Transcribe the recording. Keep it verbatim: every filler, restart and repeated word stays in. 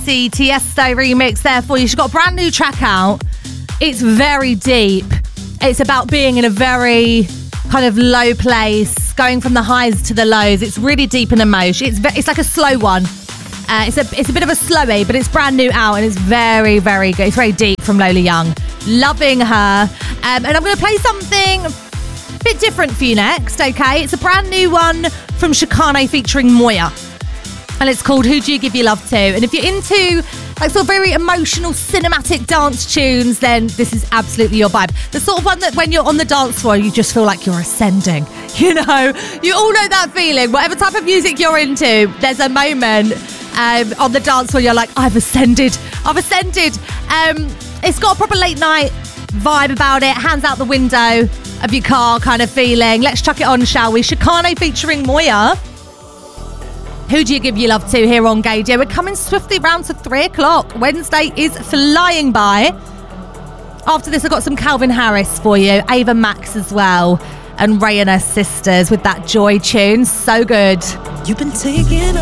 Tiesto remix there for you. She's got a brand new track out. It's very deep. It's about being in a very kind of low place, going from the highs to the lows. It's really deep and emotional. It's ve- it's like a slow one. Uh, it's a it's a bit of a slowie, but it's brand new out and it's very, very good. It's very deep from Lola Young. Loving her. Um, and I'm going to play something a bit different for you next, okay? It's a brand new one from Chicane featuring Moya. And it's called Who Do You Give Your Love To? And if you're into like sort of very emotional cinematic dance tunes, then this is absolutely your vibe. The sort of one that when you're on the dance floor, you just feel like you're ascending. You know, you all know that feeling. Whatever type of music you're into, there's a moment um, on the dance floor you're like, I've ascended. I've ascended. Um, it's got a proper late night vibe about it. Hands out the window of your car kind of feeling. Let's chuck it on, shall we? Chicane featuring Moya. Who do you give your love to here on Gaydio? We're coming swiftly round to three o'clock. Wednesday is flying by. After this, I've got some Calvin Harris for you. Ava Max as well. And Ray and her sisters with that Joy tune. So good. You've been taking